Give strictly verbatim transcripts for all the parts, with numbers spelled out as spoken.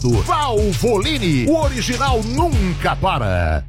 Valvoline, o original nunca para.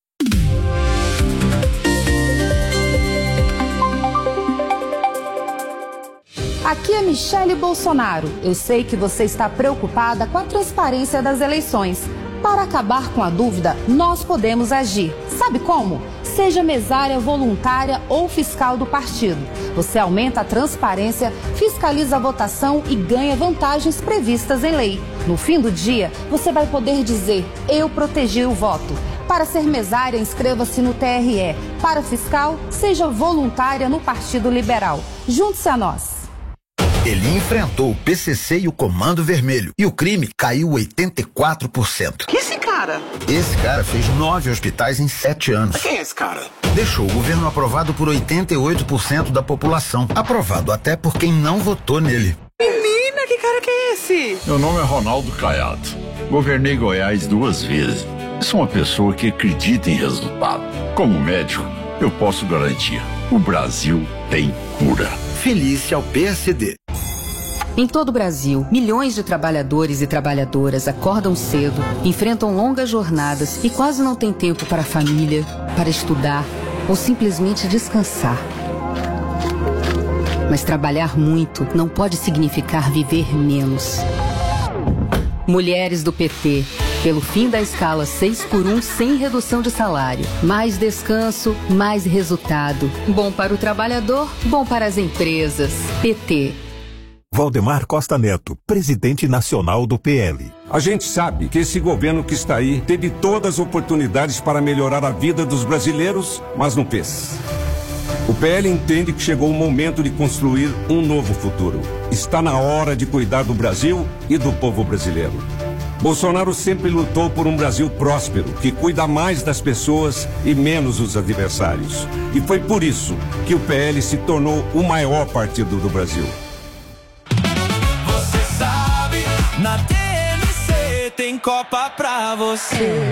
Aqui é Michele Bolsonaro. Eu sei que você está preocupada com a transparência das eleições. Para acabar com a dúvida, nós podemos agir. Sabe como? Seja mesária voluntária ou fiscal do partido. Você aumenta a transparência, fiscaliza a votação e ganha vantagens previstas em lei. No fim do dia, você vai poder dizer: eu protegi o voto. Para ser mesária, inscreva-se no T R E. Para fiscal, seja voluntária no Partido Liberal. Junte-se a nós. Ele enfrentou o P C C e o Comando Vermelho. E o crime caiu oitenta e quatro por cento. Que esse cara? Esse cara fez nove hospitais em sete anos. Quem é esse cara? Deixou o governo aprovado por oitenta e oito por cento da população. Aprovado até por quem não votou nele. Menina, que cara que é esse? Meu nome é Ronaldo Caiado. Governei Goiás duas vezes. Sou uma pessoa que acredita em resultado. Como médico, eu posso garantir: o Brasil tem cura. Felícia ao P S D. Em todo o Brasil, milhões de trabalhadores e trabalhadoras acordam cedo, enfrentam longas jornadas e quase não têm tempo para a família, para estudar ou simplesmente descansar. Mas trabalhar muito não pode significar viver menos. Mulheres do P T, pelo fim da escala seis por um sem redução de salário. Mais descanso, mais resultado. Bom para o trabalhador, bom para as empresas. P T. Valdemar Costa Neto, presidente nacional do P L. A gente sabe que esse governo que está aí teve todas as oportunidades para melhorar a vida dos brasileiros, mas não fez. O P L entende que chegou o momento de construir um novo futuro. Está na hora de cuidar do Brasil e do povo brasileiro. Bolsonaro sempre lutou por um Brasil próspero, que cuida mais das pessoas e menos dos adversários. E foi por isso que o P L se tornou o maior partido do Brasil. Na T N C tem Copa pra você.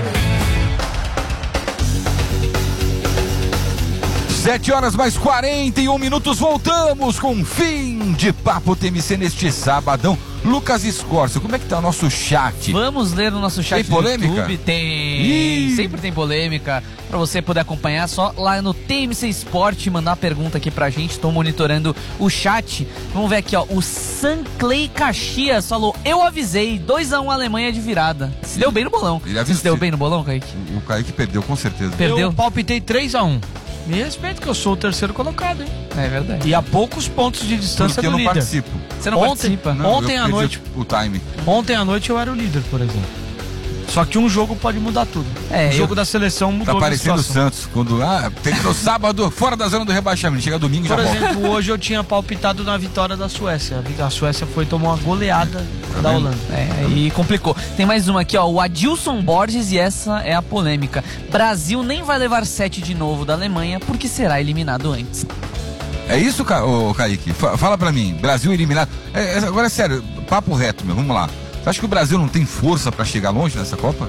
Sete horas mais quarenta e um minutos, voltamos com fim de Papo T M C neste sabadão. Lucas Scorcio, como é que tá o nosso chat? Vamos ler no nosso chat tem polêmica? do YouTube. Tem, Ih. sempre tem polêmica. Pra você poder acompanhar, só lá no T M C Sport, mandar uma pergunta aqui pra gente. Tô monitorando o chat. Vamos ver aqui, ó. O Sanclay Caxias falou: eu avisei, dois a um Alemanha de virada. Se deu bem no bolão. Você se deu bem no bolão, Kaique? O Kaique perdeu, com certeza. Perdeu? Eu palpitei três a um. Me respeito que eu sou o terceiro colocado, hein? É verdade. E a poucos pontos de distância Porque do eu não líder. participo. Você não ontem, participa? Não, ontem à noite. O time. Ontem à noite eu era o líder, por exemplo. Só que um jogo pode mudar tudo. É, o jogo eu... da seleção mudou. Tá parecendo o Santos, quando ah, tem no sábado, fora da zona do rebaixamento, chega domingo e já Por volta. exemplo, hoje eu tinha palpitado na vitória da Suécia. A Suécia foi tomar uma goleada tá da Holanda. É, aí complicou. Tem mais uma aqui, ó, o Adilson Borges, e essa é a polêmica. Brasil nem vai levar sete de novo da Alemanha porque será eliminado antes. É isso, Ca... Ô, Kaique? Fala pra mim, Brasil eliminado. É, agora é sério, papo reto, meu, vamos lá. Você acha que o Brasil não tem força pra chegar longe nessa Copa?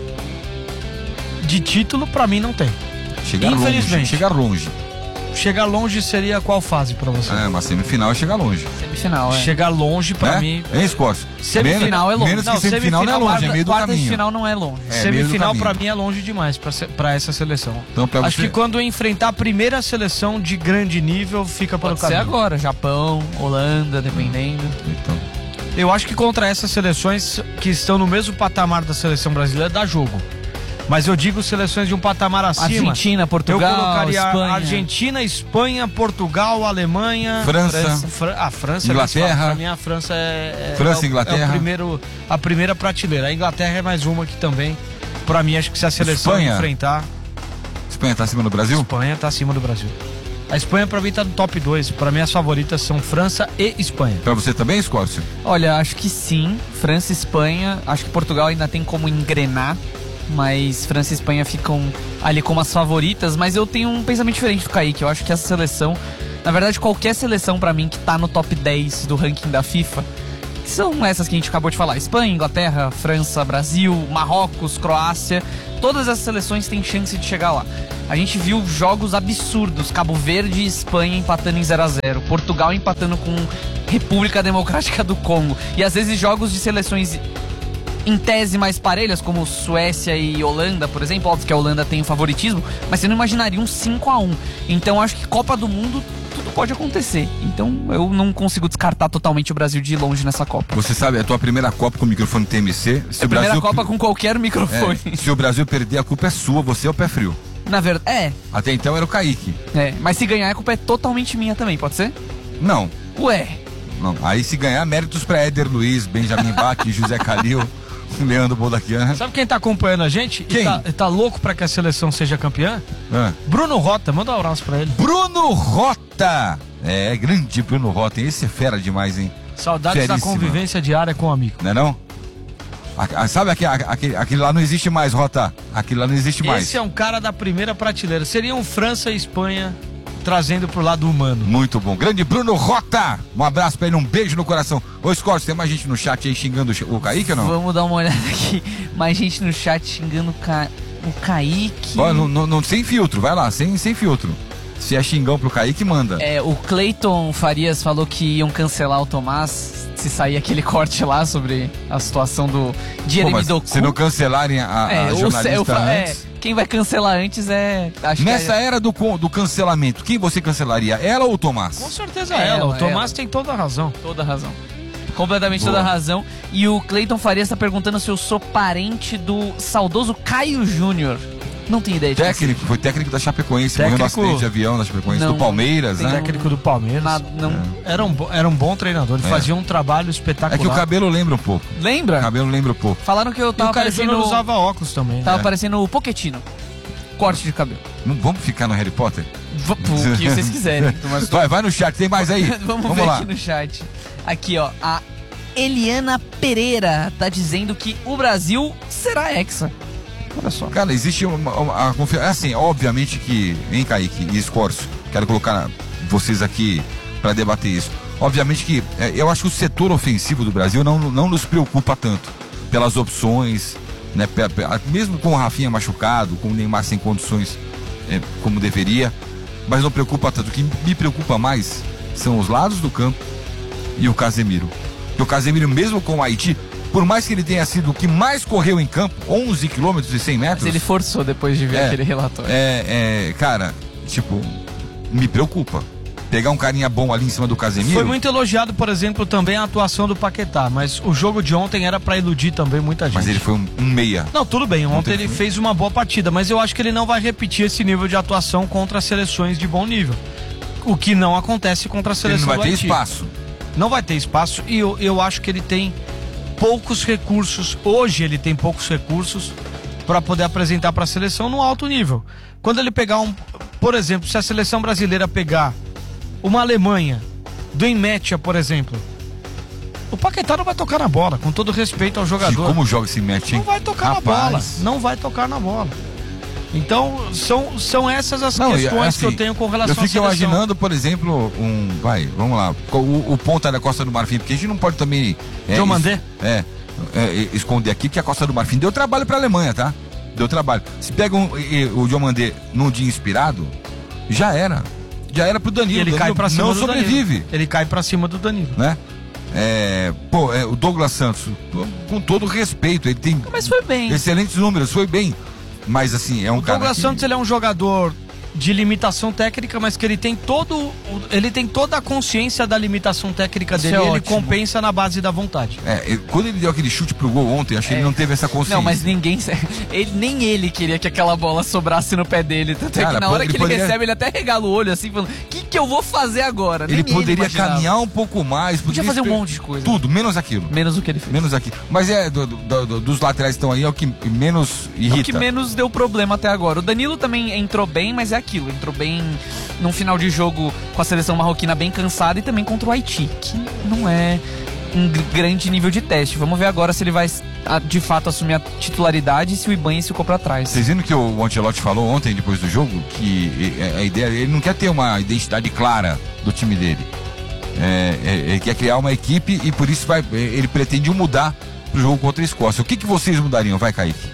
De título, pra mim, não tem. Chegar Infelizmente. longe. Chegar longe. Chegar longe seria qual fase pra você? É, mas semifinal é chegar longe. Semifinal, é. Chegar longe, pra é? mim... Hein, Scorcio? Semifinal é longe. Menos não, que semifinal, semifinal não é longe, é meio do quarta caminho. de final não é longe. É, semifinal, pra mim, é longe demais pra, pra essa seleção. Então, pra Acho você... que quando enfrentar a primeira seleção de grande nível, fica pelo Pode caminho. ser agora, Japão, Holanda, dependendo. Então... Eu acho que contra essas seleções que estão no mesmo patamar da seleção brasileira, dá jogo. Mas eu digo seleções de um patamar acima. Argentina, Portugal, eu colocaria Espanha. Argentina, Espanha, Portugal, Alemanha, França, França Fran- a França, Inglaterra. Pra mim a França é, é França, é o, Inglaterra. É o primeiro, a primeira prateleira. A Inglaterra é mais uma que também. Pra mim acho que se a seleção Espanha. enfrentar, Espanha tá acima do Brasil? Espanha tá acima do Brasil. A Espanha pra mim tá no top dois. Pra mim as favoritas são França e Espanha. Pra você também, Scorcio? Olha, acho que sim. França e Espanha. Acho que Portugal ainda tem como engrenar. Mas França e Espanha ficam ali como as favoritas. Mas eu tenho um pensamento diferente do Kaique. Eu acho que essa seleção, na verdade qualquer seleção pra mim que tá no top dez do ranking da FIFA, que são essas que a gente acabou de falar: Espanha, Inglaterra, França, Brasil, Marrocos, Croácia. Todas essas seleções têm chance de chegar lá. A gente viu jogos absurdos: Cabo Verde e Espanha empatando em zero a zero, Portugal empatando com República Democrática do Congo. E às vezes jogos de seleções em tese mais parelhas, como Suécia e Holanda, por exemplo. Óbvio que a Holanda tem o favoritismo, mas você não imaginaria um cinco a um. Então acho que Copa do Mundo tudo pode acontecer. Então eu não consigo descartar totalmente o Brasil de ir longe nessa Copa. Você sabe, é a tua primeira Copa com microfone T M C. Se é a o primeira Brasil... Copa com qualquer microfone. É, se o Brasil perder, a culpa é sua, você é o pé frio. Na verdade, é. Até então era o Kaique. É, mas se ganhar a culpa é totalmente minha também, pode ser? Não. Ué. Não. Aí se ganhar, méritos pra Éder Luiz, Benjamin Bach, José Calil, Leandro Bodaquian. Sabe quem tá acompanhando a gente? Quem? E tá, e tá louco pra que a seleção seja campeã? É. Bruno Rota, manda um abraço pra ele. Bruno Rota! É, grande Bruno Rota, esse é fera demais, hein? Saudades Feríssima. Da convivência diária com o amigo. Não é não? A, a, sabe aquele, aquele, aquele lá não existe mais, Rota? Aquele lá não existe mais. Esse é um cara da primeira prateleira. Seriam França e Espanha trazendo pro lado humano. Muito bom. Grande Bruno Rota! Um abraço pra ele, um beijo no coração. Ô, Scott, tem mais gente no chat aí xingando o Kaique ou não? Vamos dar uma olhada aqui. Mais gente no chat xingando o, Ca... o Kaique. Ó, não, não, não, sem filtro, vai lá, sem, sem filtro. Se é xingão pro Kaique, manda. É, o Cleiton Farias falou que iam cancelar o Tomás se sair aquele corte lá sobre a situação do Jeremy Doku. Se não cancelarem a, é, a jornalista o, antes... É, quem vai cancelar antes é... Acho Nessa que é... era do, do cancelamento, quem você cancelaria? Ela ou o Tomás? Com certeza é ela. ela. O Tomás ela. Tem toda a razão. Toda a razão. Completamente Boa. Toda a razão. E o Cleiton Farias está perguntando se eu sou parente do saudoso Caio Júnior. Não tenho ideia de técnico, foi técnico da Chapecoense, morreu no acidente de avião da Chapecoense, não, do Palmeiras, né? Técnico do Palmeiras. Na, não. É. Era, um, era um bom treinador, ele é. Fazia um trabalho espetacular. É que o cabelo lembra um pouco. Lembra? O cabelo lembra um pouco. Falaram que eu tava e o parecendo... O usava óculos também. Tava é. parecendo o Pochettino. Corte de cabelo. Não, vamos ficar no Harry Potter? O que vocês quiserem. Vai, vai no chat, tem mais aí? vamos, vamos ver lá. Aqui no chat. Aqui, ó, a Eliana Pereira tá dizendo que o Brasil será hexa. Olha só. Cara, existe uma, uma, uma confiança. Assim, obviamente que, hein, Kaique e Escorço, quero colocar vocês aqui para debater isso. Obviamente que é, eu acho que o setor ofensivo do Brasil não, não nos preocupa tanto pelas opções, né? Mesmo com o Rafinha machucado, com o Neymar sem condições é, como deveria, mas não preocupa tanto. O que me preocupa mais são os lados do campo e o Casemiro. E o Casemiro, mesmo com o Haiti, por mais que ele tenha sido o que mais correu em campo, onze quilômetros e cem metros... Mas ele forçou depois de ver é, aquele relatório. É, é, cara, tipo, me preocupa. Pegar um carinha bom ali em cima do Casemiro... Foi muito elogiado, por exemplo, também a atuação do Paquetá, mas o jogo de ontem era pra iludir também muita gente. Mas ele foi um, um meia. Não, tudo bem, ontem, ontem ele foi... fez uma boa partida, mas eu acho que ele não vai repetir esse nível de atuação contra as seleções de bom nível. O que não acontece contra a seleção do Ele não vai ter Haiti. espaço. Não vai ter espaço e eu, eu acho que ele tem poucos recursos, hoje ele tem poucos recursos para poder apresentar para a seleção no alto nível. Quando ele pegar um, por exemplo, se a seleção brasileira pegar uma Alemanha do Enmetia, por exemplo, o Paquetá não vai tocar na bola, com todo respeito ao jogador. E como joga esse match, hein? Não vai tocar Rapaz. na bola, não vai tocar na bola. Então, são, são essas as não, questões assim, que eu tenho com relação à seleção. Eu fico seleção. imaginando, por exemplo, um... Vai, vamos lá. O, o ponta da Costa do Marfim, porque a gente não pode também... É, Diomandé? É, é, esconder aqui que a Costa do Marfim deu trabalho pra Alemanha, tá? Deu trabalho. Se pega um, e, o Diomandé num dia inspirado, já era. Já era pro Danilo. E ele Danilo cai pra cima não do sobrevive. Danilo. Ele cai pra cima do Danilo. Né? É, pô, é, o Douglas Santos, com todo respeito, ele tem... Mas foi bem. Excelentes números, foi bem. Mas assim, é um o cara. O Douglas que... Santos, ele é um jogador de limitação técnica, mas que ele tem todo ele tem toda a consciência da limitação técnica Isso dele, é e ele ótimo. compensa na base da vontade. É, quando ele deu aquele chute pro gol ontem, acho que é. ele não teve essa consciência. Não, mas ninguém ele, nem ele queria que aquela bola sobrasse no pé dele, tanto é que na hora ele que ele poderia... recebe, ele até regala o olho assim, falando, o que que eu vou fazer agora? Ele nem poderia ele caminhar um pouco mais, podia fazer um monte de coisa. Tudo, menos aquilo. Menos o que ele fez. Menos aquilo. Mas é, do, do, do, dos laterais que estão aí, é o que menos irrita. É o que menos deu problema até agora. O Danilo também entrou bem, mas é aquilo, entrou bem num final de jogo com a seleção marroquina bem cansada e também contra o Haiti, que não é um grande nível de teste. Vamos ver agora se ele vai de fato assumir a titularidade e se o Ibanez ficou pra trás. Vocês viram que o Ancelotti falou ontem, depois do jogo, que a ideia, ele não quer ter uma identidade clara do time dele. É, ele quer criar uma equipe e por isso vai, ele pretende mudar pro jogo contra a Escócia. O que, que vocês mudariam? Vai, Kaique.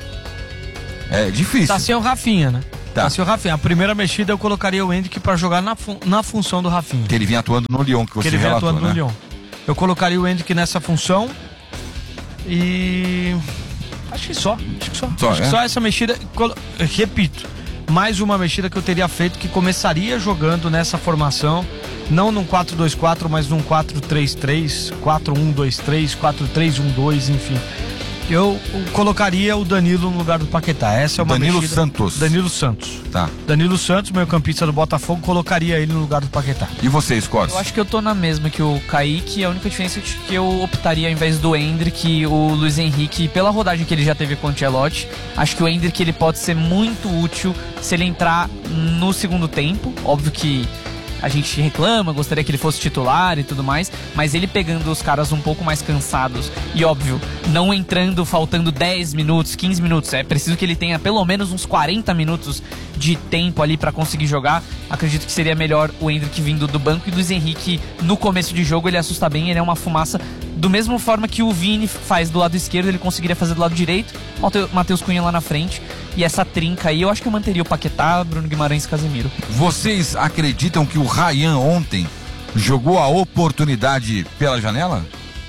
É difícil. Tá sem o Rafinha, né? Tá. Tá sem o Rafinha. A primeira mexida eu colocaria o Endrick pra jogar na, fun na função do Rafinha. Que ele vinha atuando no Lyon, que você que ele vinha relatou, atuando né? no Lyon. Eu colocaria o Endrick nessa função e Acho que só, acho que só. Só, acho é? que só essa mexida, repito, mais uma mexida que eu teria feito, que começaria jogando nessa formação, não num quatro dois quatro, mas num quatro três três, quatro um dois três, quatro três um dois, enfim. Eu colocaria o Danilo no lugar do Paquetá. Essa é uma Danilo mexida... Santos. Danilo Santos. Tá. Danilo Santos, meio campista do Botafogo, colocaria ele no lugar do Paquetá. E você, Scott? Eu acho que eu tô na mesma que o Kaique. A única diferença é que eu optaria, ao invés do Endrick, o Luiz Henrique, pela rodagem que ele já teve com o Ancelotti. Acho que o Endrick ele pode ser muito útil se ele entrar no segundo tempo. Óbvio que a gente reclama, gostaria que ele fosse titular e tudo mais, mas ele pegando os caras um pouco mais cansados e, óbvio, não entrando faltando dez minutos, quinze minutos, é preciso que ele tenha pelo menos uns quarenta minutos de tempo ali pra conseguir jogar. Acredito que seria melhor o Endrick vindo do banco, e o Luiz Henrique no começo de jogo ele assusta bem, ele é uma fumaça, do mesmo forma que o Vini faz do lado esquerdo, ele conseguiria fazer do lado direito, Matheus Cunha lá na frente, e essa trinca aí eu acho que eu manteria o Paquetá, Bruno Guimarães e Casemiro. Vocês acreditam que o Ryan ontem jogou a oportunidade pela janela?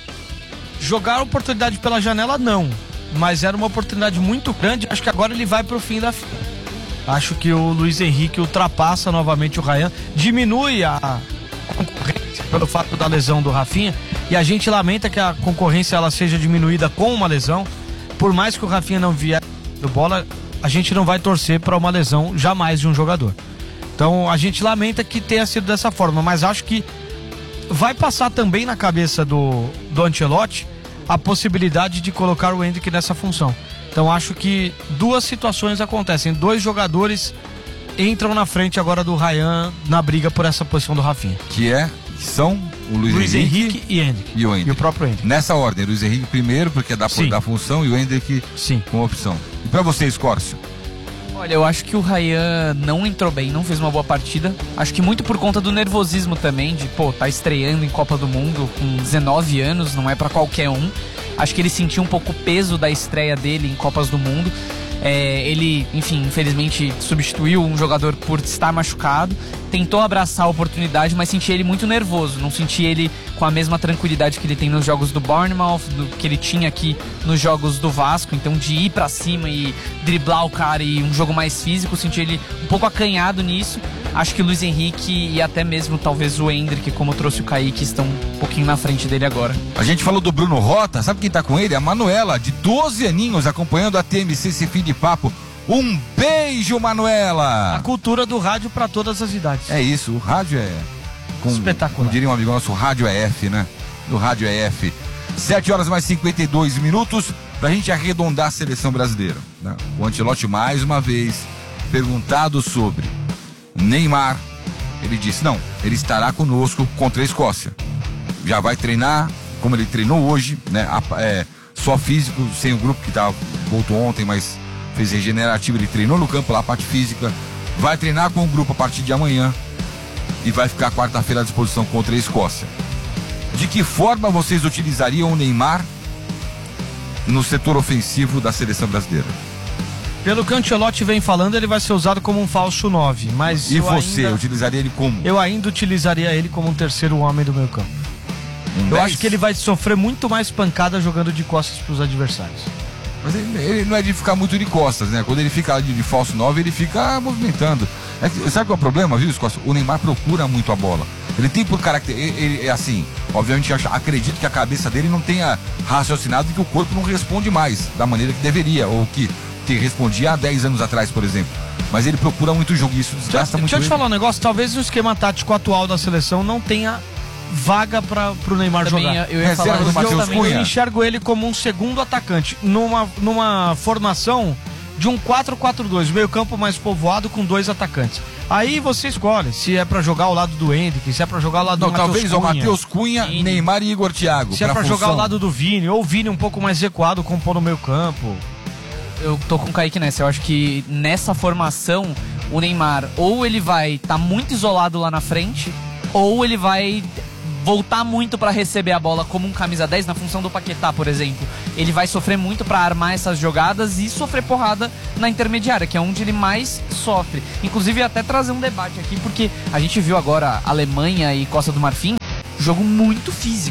Jogar a oportunidade pela janela não, mas era uma oportunidade muito grande. Acho que agora ele vai pro fim da fila. Acho que o Luiz Henrique ultrapassa novamente o Ryan, diminui a concorrência pelo fato da lesão do Rafinha, e a gente lamenta que a concorrência ela seja diminuída com uma lesão. Por mais que o Rafinha não vier do bola, a gente não vai torcer para uma lesão jamais de um jogador. Então a gente lamenta que tenha sido dessa forma, mas acho que vai passar também na cabeça do, do Ancelotti a possibilidade de colocar o Endrick nessa função. Então acho que duas situações acontecem, dois jogadores entram na frente agora do Ryan na briga por essa posição do Rafinha. Que é, que são o Luiz, Luiz Henrique, Henrique e Endrick. E o Endrick. E o próprio Endrick. Nessa ordem, Luiz Henrique primeiro, porque dá por dar função, e o Endrick Sim. com opção. E pra você, Scórcio? Olha, eu acho que o Ryan não entrou bem, não fez uma boa partida. Acho que muito por conta do nervosismo também, de, pô, tá estreando em Copa do Mundo com dezenove anos, não é pra qualquer um. Acho que ele sentiu um pouco o peso da estreia dele em Copas do Mundo. É, ele, enfim, infelizmente substituiu um jogador por estar machucado, tentou abraçar a oportunidade, mas senti ele muito nervoso, não senti ele com a mesma tranquilidade que ele tem nos jogos do Bournemouth, do que ele tinha aqui nos jogos do Vasco, então de ir pra cima e driblar o cara e um jogo mais físico, senti ele um pouco acanhado nisso. Acho que o Luiz Henrique e até mesmo talvez o Endrick, como trouxe o Kaique, estão um pouquinho na frente dele agora. A gente falou do Bruno Rota, sabe quem tá com ele? A Manuela, de doze aninhos, acompanhando a T M C esse fim de papo. Um beijo, Manuela! A cultura do rádio para todas as idades. É isso, o rádio é... Com, espetacular. Como diria um amigo nosso, o rádio é F, né? O rádio é F. sete horas mais cinquenta e dois minutos pra gente arredondar a seleção brasileira, né? O Ancelotti, mais uma vez, perguntado sobre Neymar, ele disse, não, ele estará conosco contra a Escócia. Já vai treinar, como ele treinou hoje, né? É, só físico, sem o grupo que tava, voltou ontem, mas fez regenerativo, ele treinou no campo lá, a parte física. Vai treinar com o grupo a partir de amanhã e vai ficar quarta-feira à disposição contra a Escócia. De que forma vocês utilizariam o Neymar no setor ofensivo da seleção brasileira? Pelo que o Ancelotti vem falando, ele vai ser usado como um falso nove, mas E eu você, ainda, utilizaria ele como? eu ainda utilizaria ele como um terceiro homem do meio campo. Um eu dez? acho que ele vai sofrer muito mais pancada jogando de costas para os adversários. Mas ele, ele não é de ficar muito de costas, né? Quando ele fica de, de falso nove, ele fica movimentando. É que, sabe qual é o problema, viu, Costa? O Neymar procura muito a bola. Ele tem por caráter, ele, ele, assim, obviamente acha, acredito que a cabeça dele não tenha raciocinado e que o corpo não responde mais da maneira que deveria, ou que, que respondia há dez anos atrás, por exemplo. Mas ele procura muito jogo e isso desgasta muito. Deixa eu te ele. falar um negócio, talvez no esquema tático atual da seleção não tenha vaga para pro Neymar Também jogar. eu ia Reserva falar do isso. Matheus Eu, também, Cunha. eu enxergo ele como um segundo atacante numa, numa formação de um quatro quatro dois, meio campo mais povoado com dois atacantes. Aí você escolhe se é pra jogar ao lado do Endrick, se é pra jogar ao lado Não, do Matheus talvez Cunha, o Matheus Cunha, Sim. Neymar e Igor Thiago. se é pra função. jogar ao lado do Vini, ou o Vini um pouco mais recuado, compor no meio campo. Eu tô com o Kaique nessa, eu acho que nessa formação o Neymar ou ele vai estar tá muito isolado lá na frente, ou ele vai voltar muito para receber a bola como um camisa dez na função do Paquetá, por exemplo. Ele vai sofrer muito para armar essas jogadas e sofrer porrada na intermediária, que é onde ele mais sofre. Inclusive até trazer um debate aqui, porque a gente viu agora Alemanha e Costa do Marfim, jogo muito físico.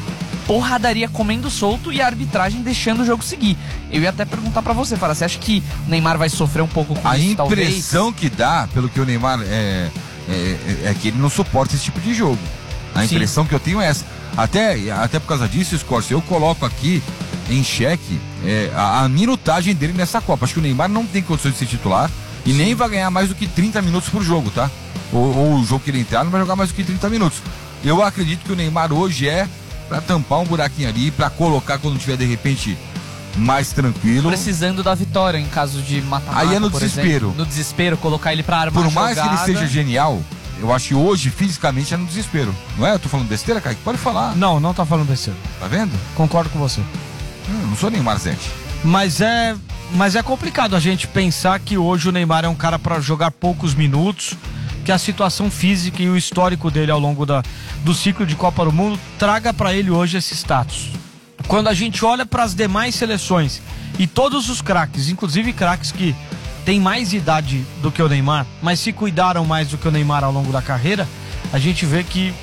porradaria comendo solto e a arbitragem deixando o jogo seguir. Eu ia até perguntar pra você, Fara, você acha que o Neymar vai sofrer um pouco com a isso, impressão talvez? que dá, pelo que o Neymar é, é, é que ele não suporta esse tipo de jogo. A Sim. impressão que eu tenho é essa. Até, até por causa disso, Scorcio, eu coloco aqui em xeque é, a, a minutagem dele nessa Copa. Acho que o Neymar não tem condições de ser titular e nem vai ganhar mais do que trinta minutos por jogo, tá? Ou, ou o jogo que ele entrar não vai jogar mais do que trinta minutos. Eu acredito que o Neymar hoje é pra tampar um buraquinho ali, pra colocar quando tiver de repente mais tranquilo. Precisando da vitória em caso de mata-mata. Aí é no por desespero. Exemplo. No desespero, colocar ele pra armar Por mais jogada. que ele seja genial, eu acho que hoje, fisicamente, é no desespero. Não é? Eu tô falando besteira, Kaique? Pode falar. Não, não tá falando besteira. Tá vendo? Concordo com você. Hum, não sou Neymar Zete. Mas é, mas é complicado a gente pensar que hoje o Neymar é um cara para jogar poucos minutos, que a situação física e o histórico dele ao longo da, do ciclo de Copa do Mundo traga para ele hoje esse status. Quando a gente olha para as demais seleções e todos os craques, inclusive craques que têm mais idade do que o Neymar, mas se cuidaram mais do que o Neymar ao longo da carreira, a gente vê que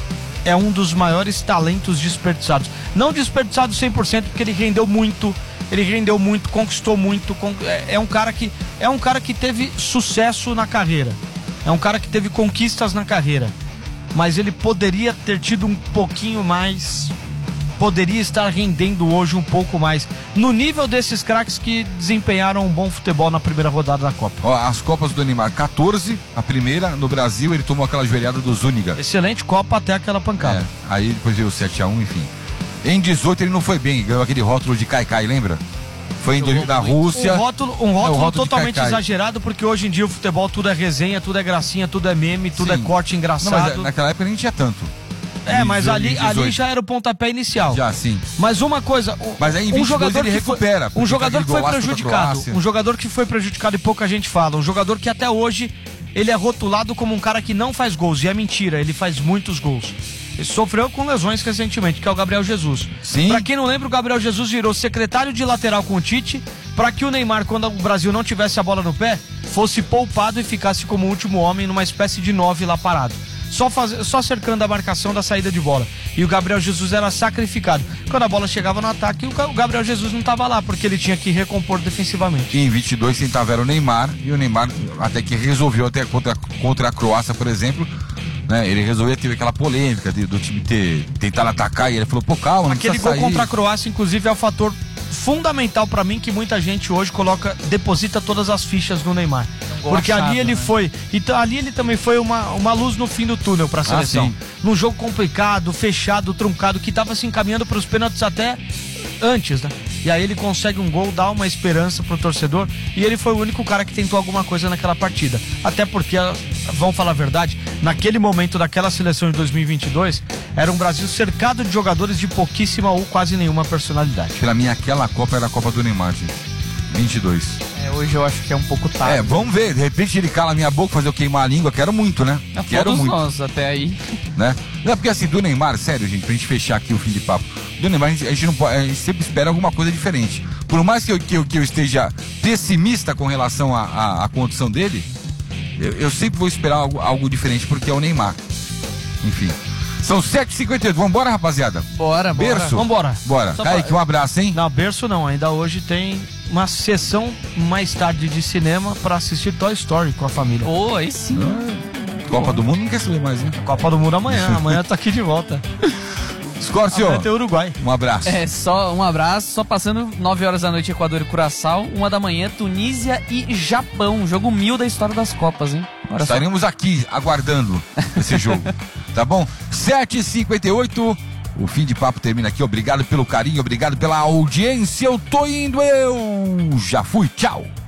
é um dos maiores talentos desperdiçados. Não desperdiçado cem por cento, porque ele rendeu muito, ele rendeu muito, conquistou muito, é um cara que, é um cara que teve sucesso na carreira. É um cara que teve conquistas na carreira, mas ele poderia ter tido um pouquinho mais, poderia estar rendendo hoje um pouco mais, no nível desses craques que desempenharam um bom futebol na primeira rodada da Copa. Ó, as Copas do Neymar, quatorze, a primeira no Brasil, ele tomou aquela joelhada do Zúñiga. Excelente Copa até aquela pancada. É, aí depois veio o sete a um, enfim. Em dezoito ele não foi bem, ganhou aquele rótulo de Kaikai, lembra? Foi em dois mil da Rússia. Um rótulo, um rótulo, é, rótulo totalmente exagerado, porque hoje em dia o futebol tudo é resenha, tudo é gracinha, tudo é meme, tudo Sim. é corte engraçado. Não, mas naquela época nem tinha tanto. É, mas ali, ali já era o pontapé inicial. Já, sim. Mas uma coisa, um, mas aí em vinte e dois um jogador ele que foi, recupera. um jogador que foi prejudicado, Croácia. um jogador que foi prejudicado e pouca gente fala, um jogador que até hoje ele é rotulado como um cara que não faz gols, e é mentira, ele faz muitos gols. Ele sofreu com lesões recentemente, que é o Gabriel Jesus. Sim. Pra quem não lembra, o Gabriel Jesus virou secretário de lateral com o Tite, pra que o Neymar, quando o Brasil não tivesse a bola no pé, fosse poupado e ficasse como último homem numa espécie de nove lá parado. Só, faz, só cercando a marcação da saída de bola. E o Gabriel Jesus era sacrificado. Quando a bola chegava no ataque, o Gabriel Jesus não estava lá, porque ele tinha que recompor defensivamente. E em vinte e dois tentava era o Neymar, e o Neymar até que resolveu, até contra, contra a Croácia, por exemplo, né, ele resolveu, teve aquela polêmica de, do time ter tentado atacar, e ele falou, pô, calma, não Aquele gol sair. contra a Croácia, inclusive, é o fator fundamental pra mim, que muita gente hoje coloca, deposita todas as fichas no Neymar. Porque achado, ali ele né? foi, então ali ele também foi uma, uma luz no fim do túnel pra seleção. Ah, num jogo complicado, fechado, truncado, que tava se encaminhando pros pênaltis até antes, né? E aí ele consegue um gol, dá uma esperança pro torcedor, e ele foi o único cara que tentou alguma coisa naquela partida. Até porque, vamos falar a verdade, naquele momento daquela seleção de dois mil e vinte e dois, era um Brasil cercado de jogadores de pouquíssima ou quase nenhuma personalidade. Pra mim, aquela Copa era a Copa do Neymar, gente. vinte e dois. É, hoje eu acho que é um pouco tarde. É, vamos ver, de repente ele cala a minha boca, fazer eu queimar a língua, quero muito, né? É, Quero todos muito. nós até aí. Né? Não é porque assim, do Neymar, sério, gente, pra gente fechar aqui o fim de papo, do Neymar a gente, a gente não pode, a gente sempre espera alguma coisa diferente. Por mais que eu, que eu, que eu esteja pessimista com relação à a, a, a condição dele, eu, eu sempre vou esperar algo, algo diferente, porque é o Neymar. Enfim. São sete e cinquenta e oito, vambora, rapaziada? Bora, bora. Berço? Vambora. Bora. Só Kaique, um abraço, hein? Não, berço não, ainda hoje tem uma sessão mais tarde de cinema pra assistir Toy Story com a família. Pô, aí sim. Ah, Copa do Mundo não quer saber mais, né? Copa do Mundo amanhã, amanhã tá aqui de volta. Scorcio, Amanhã tem Uruguai. um abraço. É, só um abraço, só passando nove horas da noite, Equador e Curaçao, uma da manhã, Tunísia e Japão, jogo mil da história das Copas, hein? Olha só. Estaremos aqui aguardando esse jogo, tá bom? sete e cinquenta e oito, o fim de papo termina aqui. Obrigado pelo carinho, obrigado pela audiência. Eu tô indo, eu já fui, tchau.